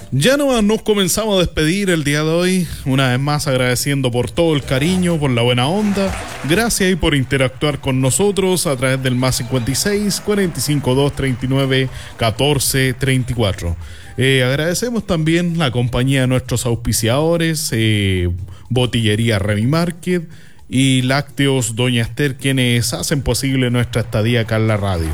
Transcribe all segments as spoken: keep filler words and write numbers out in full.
Ya no, nos comenzamos a despedir el día de hoy, una vez más agradeciendo por todo el cariño, por la buena onda, gracias y por interactuar con nosotros a través del más cincuenta y seis, cuarenta y cinco, dos, treinta y nueve, catorce, treinta y cuatro. Eh, agradecemos también la compañía de nuestros auspiciadores, eh, Botillería Remy Market y Lácteos Doña Esther, quienes hacen posible nuestra estadía acá en la radio.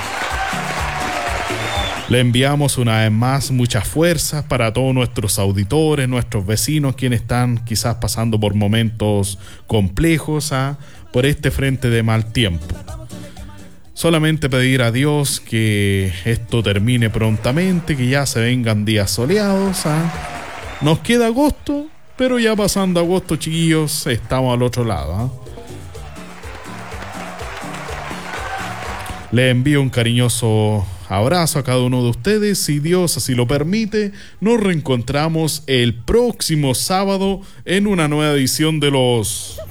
Le enviamos una vez más muchas fuerzas para todos nuestros auditores, nuestros vecinos, quienes están quizás pasando por momentos complejos, ¿ah? por este frente de mal tiempo. Solamente pedir a Dios que esto termine prontamente, que ya se vengan días soleados. ¿ah? Nos queda agosto, pero ya pasando agosto, chiquillos, estamos al otro lado. ¿ah? Les envío un cariñoso abrazo a cada uno de ustedes. Si Dios así lo permite, nos reencontramos el próximo sábado en una nueva edición de los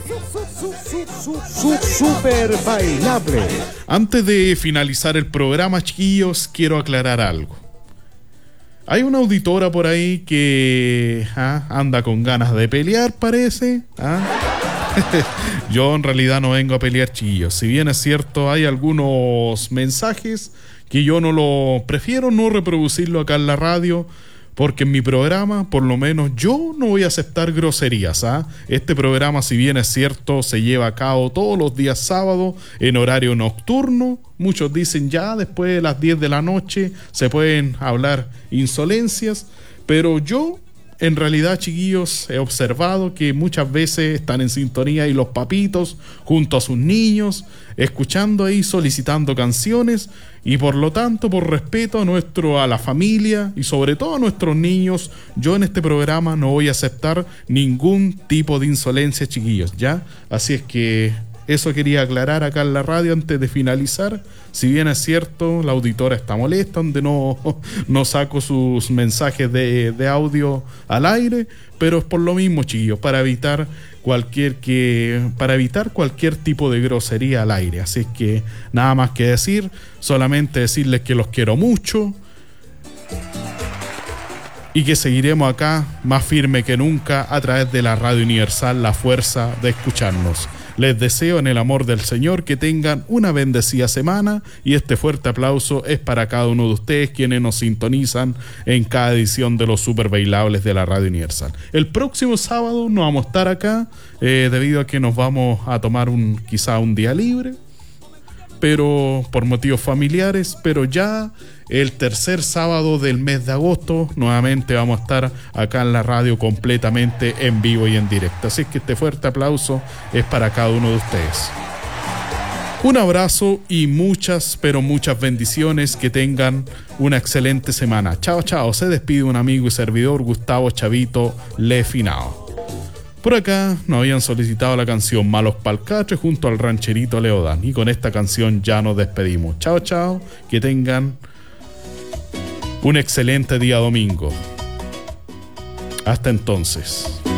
Super Bailable. Antes de finalizar el programa, chiquillos, quiero aclarar algo. Hay una auditora por ahí que ¿ah? anda con ganas de pelear, parece. ¿ah? Yo en realidad no vengo a pelear, chiquillos. Si bien es cierto, hay algunos mensajes que yo no lo prefiero no reproducirlo acá en la radio, porque en mi programa, por lo menos yo no voy a aceptar groserías. ¿ah? Este programa, si bien es cierto, se lleva a cabo todos los días sábados en horario nocturno. Muchos dicen ya después de las diez de la noche se pueden hablar insolencias, pero yo en realidad, chiquillos, he observado que muchas veces están en sintonía y los papitos junto a sus niños, escuchando ahí, solicitando canciones, y por lo tanto, por respeto a nuestro, a la familia y sobre todo a nuestros niños, yo en este programa no voy a aceptar ningún tipo de insolencia, chiquillos, ¿ya? Así es que eso quería aclarar acá en la radio antes de finalizar. Si bien es cierto, la auditora está molesta, donde no, no saco sus mensajes de, de audio al aire, pero es por lo mismo, chiquillos, para evitar cualquier que para evitar cualquier tipo de grosería al aire. Así que nada más que decir, solamente decirles que los quiero mucho y que seguiremos acá más firme que nunca a través de la Radio Universal, la fuerza de escucharnos. Les deseo en el amor del Señor que tengan una bendecida semana, y este fuerte aplauso es para cada uno de ustedes quienes nos sintonizan en cada edición de los Super Bailables de la Radio Universal. El próximo sábado no vamos a estar acá eh, debido a que nos vamos a tomar un quizá un día libre, pero por motivos familiares, pero ya el tercer sábado del mes de agosto nuevamente vamos a estar acá en la radio completamente en vivo y en directo. Así que este fuerte aplauso es para cada uno de ustedes. Un abrazo y muchas, pero muchas bendiciones. Que tengan una excelente semana. Chao, chao. Se despide un amigo y servidor, Gustavo Chavito Lefinao. Por acá nos habían solicitado la canción Malos Palcatres junto al rancherito Leodán, y con esta canción ya nos despedimos. Chao, chao, que tengan un excelente día domingo. Hasta entonces.